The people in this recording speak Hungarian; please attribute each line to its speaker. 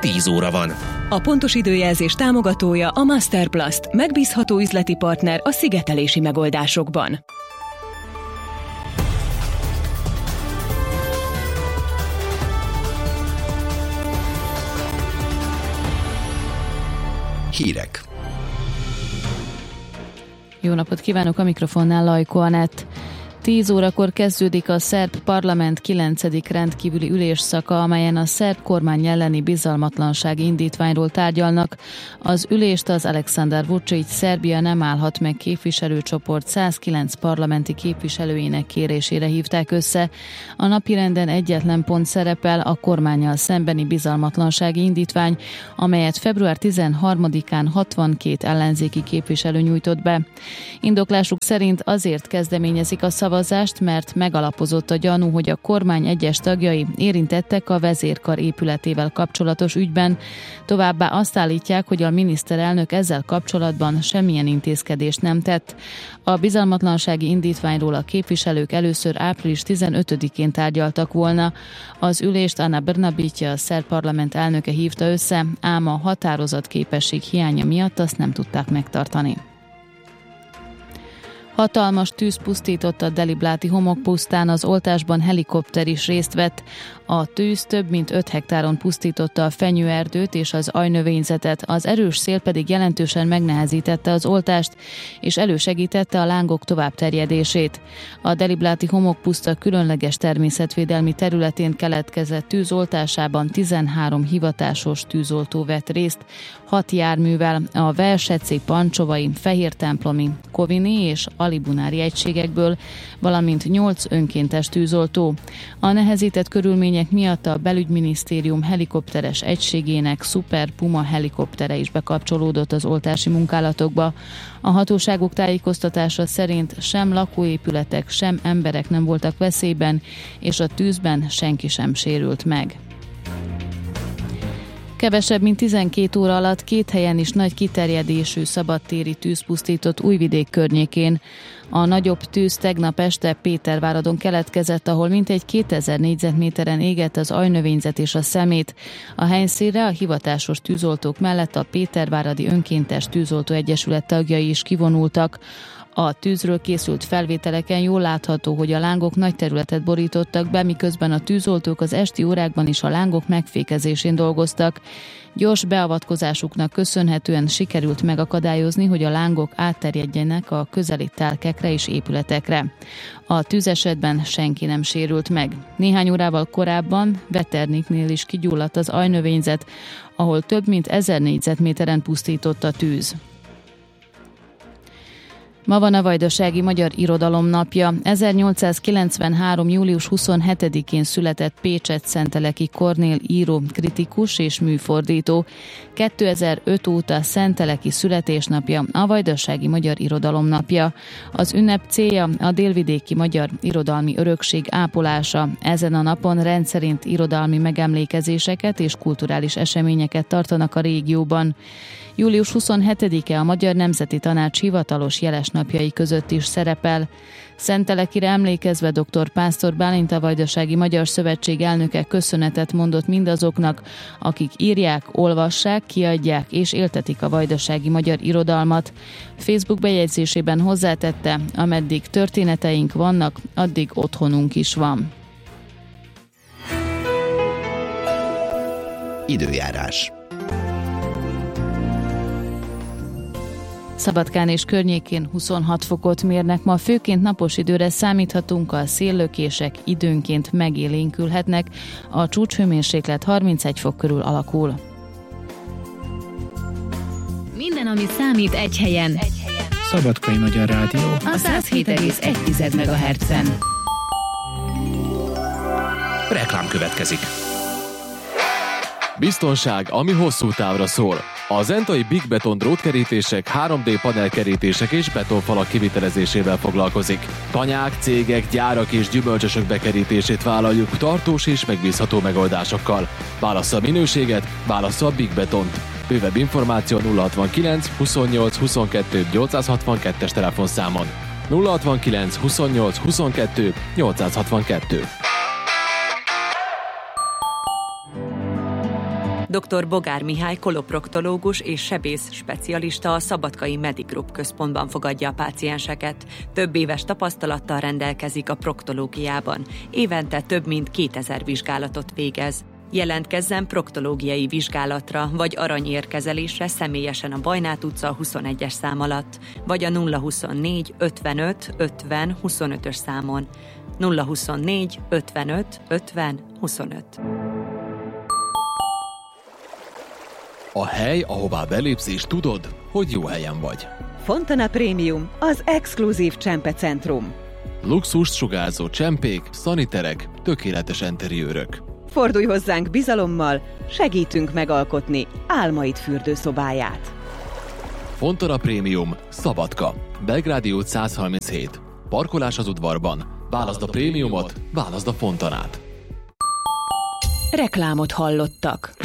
Speaker 1: 10 óra van.
Speaker 2: A pontos időjelzés támogatója a Masterplast, megbízható üzleti partner a szigetelési megoldásokban.
Speaker 1: Hírek.
Speaker 3: Jó napot kívánok, a mikrofonnál Lajko Anett. 10 órakor kezdődik a szerb parlament 9. rendkívüli ülésszaka, amelyen a szerb kormány elleni bizalmatlansági indítványról tárgyalnak. Az ülést az Aleksandar Vučić Szerbia nem állhat meg képviselőcsoport 109 parlamenti képviselőinek kérésére hívták össze. A napirenden egyetlen pont szerepel, a kormánnyal szembeni bizalmatlansági indítvány, amelyet február 13-án 62 ellenzéki képviselő nyújtott be. Indoklásuk szerint azért kezdeményezik a szavazást, mert megalapozott a gyanú, hogy a kormány egyes tagjai érintettek a vezérkar épületével kapcsolatos ügyben. Továbbá azt állítják, hogy a miniszterelnök ezzel kapcsolatban semmilyen intézkedést nem tett. A bizalmatlansági indítványról a képviselők először április 15-én tárgyaltak volna. Az ülést Ana Brnabić, a szerb parlament elnöke hívta össze, ám a határozatképesség hiánya miatt azt nem tudták megtartani. Hatalmas tűz pusztított a Delibláti homokpusztán, az oltásban helikopter is részt vett. A tűz több mint 5 hektáron pusztította a fenyőerdőt és az ajnövényzetet, az erős szél pedig jelentősen megnehezítette az oltást, és elősegítette a lángok továbbterjedését. A Delibláti homokpuszta különleges természetvédelmi területén keletkezett tűzoltásában 13 hivatásos tűzoltó vett részt, 6 járművel, a Velseci, Pancsovai, Fehértemplomi, Kovini és Alibunári egységekből, valamint 8 önkéntes tűzoltó. A nehezített körülmények miatt a belügyminisztérium helikopteres egységének Super Puma helikoptere is bekapcsolódott az oltási munkálatokba. A hatóságok tájékoztatása szerint sem lakóépületek, sem emberek nem voltak veszélyben, és a tűzben senki sem sérült meg. Kevesebb mint 12 óra alatt 2 helyen is nagy kiterjedésű szabadtéri tűz pusztított Újvidék környékén. A nagyobb tűz tegnap este Péterváradon keletkezett, ahol mintegy 2000 négyzetméteren égett az ajnövényzet és a szemét. A helyszínre a hivatásos tűzoltók mellett a Péterváradi Önkéntes Tűzoltó Egyesület tagjai is kivonultak. A tűzről készült felvételeken jól látható, hogy a lángok nagy területet borítottak be, miközben a tűzoltók az esti órákban is a lángok megfékezésén dolgoztak. Gyors beavatkozásuknak köszönhetően sikerült megakadályozni, hogy a lángok átterjedjenek a közeli telkekre és épületekre. A tűzesetben senki nem sérült meg. Néhány órával korábban Veterniknél is kigyulladt az ajnövényzet, ahol több mint 1000 négyzetméteren pusztított a tűz. Ma van a Vajdasági Magyar Irodalom napja. 1893. július 27-én született Pécsett-Szenteleki Kornél író, kritikus és műfordító. 2005 óta Szenteleki születésnapja a Vajdasági Magyar Irodalom napja. Az ünnep célja a délvidéki magyar irodalmi örökség ápolása. Ezen a napon rendszerint irodalmi megemlékezéseket és kulturális eseményeket tartanak a régióban. Július 27-e a Magyar Nemzeti Tanács hivatalos jelesnapjai között is szerepel. Szentelekire emlékezve dr. Pásztor Bálint, a Vajdasági Magyar Szövetség elnöke köszönetet mondott mindazoknak, akik írják, olvassák, kiadják és éltetik a vajdasági magyar irodalmat. Facebook bejegyzésében hozzátette, ameddig történeteink vannak, addig otthonunk is van.
Speaker 1: Időjárás.
Speaker 3: Szabadkán és környékén 26 fokot mérnek, ma főként napos időre számíthatunk, a széllökések időnként megélénkülhetnek, a csúcshőmérséklet 31 fok körül alakul.
Speaker 4: Minden, ami számít, egy helyen.
Speaker 5: Szabadkai Magyar Rádió.
Speaker 4: A 107,1 MHz-en.
Speaker 1: Reklám következik.
Speaker 6: Biztonság, ami hosszú távra szól. A zentai Big Beton drótkerítések, 3D panelkerítések és betonfalak kivitelezésével foglalkozik. Tanyák, cégek, gyárak és gyümölcsösök bekerítését vállaljuk tartós és megbízható megoldásokkal. Válassza a minőséget, válassza a Big Betont. Bővebb információ 069 28 22 862-es telefonszámon. 069 28 22 862.
Speaker 7: Dr. Bogár Mihály koloproktológus és sebész specialista a Szabadkai Medigroup központban fogadja a pácienseket. Több éves tapasztalattal rendelkezik a proktológiában. Évente több mint 2000 vizsgálatot végez. Jelentkezzen proktológiai vizsgálatra vagy aranyérkezelésre személyesen a Bajnát utca 21-es szám alatt, vagy a 024 55 50 25-ös számon. 024 55 50 25.
Speaker 6: A hely, ahová belépsz és tudod, hogy jó helyen vagy.
Speaker 2: Fontana Premium, az exkluzív csempecentrum.
Speaker 6: Luxust sugárzó csempék, szaniterek, tökéletes enteriőrök.
Speaker 2: Fordulj hozzánk bizalommal, segítünk megalkotni álmaid fürdőszobáját.
Speaker 6: Fontana Premium, Szabadka, Belgrádi út 137. Parkolás az udvarban. Válaszd a prémiumot, válaszd a Fontanát.
Speaker 2: Reklámot hallottak.